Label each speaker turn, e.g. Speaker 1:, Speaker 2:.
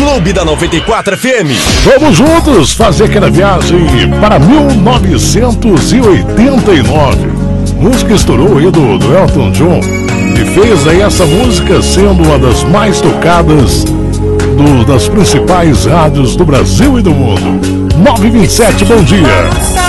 Speaker 1: Clube da 94 FM.
Speaker 2: Vamos juntos fazer aquela viagem para 1989. Música estourou aí do Elton John e fez aí essa música sendo uma das mais tocadas das principais rádios do Brasil e do mundo. 9h27, bom dia.